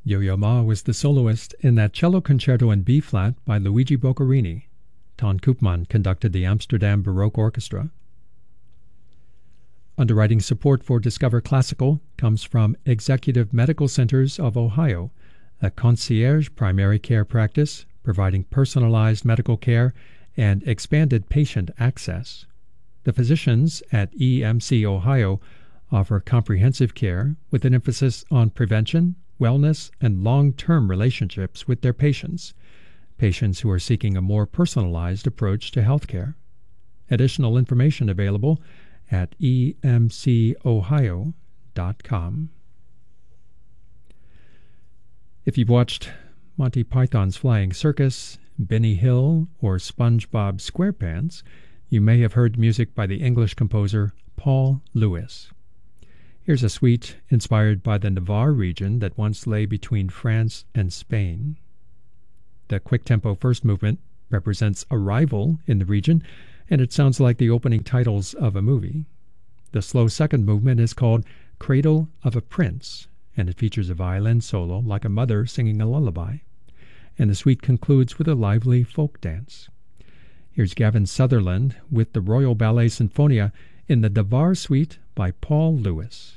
Yo-Yo Ma was the soloist in that cello concerto in B-flat by Luigi Boccherini. Ton Koopman conducted the Amsterdam Baroque Orchestra. Underwriting support for Discover Classical comes from Executive Medical Centers of Ohio, a concierge primary care practice providing personalized medical care and expanded patient access. The physicians at EMC Ohio offer comprehensive care with an emphasis on prevention, wellness, and long-term relationships with their patients who are seeking a more personalized approach to healthcare. Additional information available at emcohio.com. If you've watched Monty Python's Flying Circus, Benny Hill, or SpongeBob SquarePants, you may have heard music by the English composer Paul Lewis. Here's a suite inspired by the Navarre region that once lay between France and Spain. The quick-tempo first movement represents arrival in the region, and it sounds like the opening titles of a movie. The slow second movement is called Cradle of a Prince, and it features a violin solo like a mother singing a lullaby. And the suite concludes with a lively folk dance. Here's Gavin Sutherland with the Royal Ballet Sinfonia in the Navarre Suite by Paul Lewis.